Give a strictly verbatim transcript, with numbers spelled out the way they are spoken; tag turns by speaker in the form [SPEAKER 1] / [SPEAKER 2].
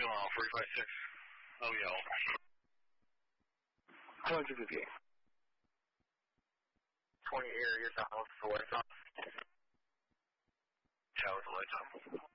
[SPEAKER 1] twenty mile, three five six. Oh, yeah.
[SPEAKER 2] two hundred fifty-eight.
[SPEAKER 3] twenty area south, west off.
[SPEAKER 1] Tower to lights on.